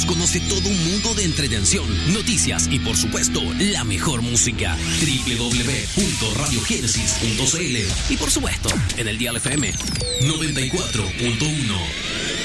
conoce todo un mundo de entretención, noticias y por supuesto la mejor música. www.radiogenesis.cl y por supuesto en el dial FM 94.1.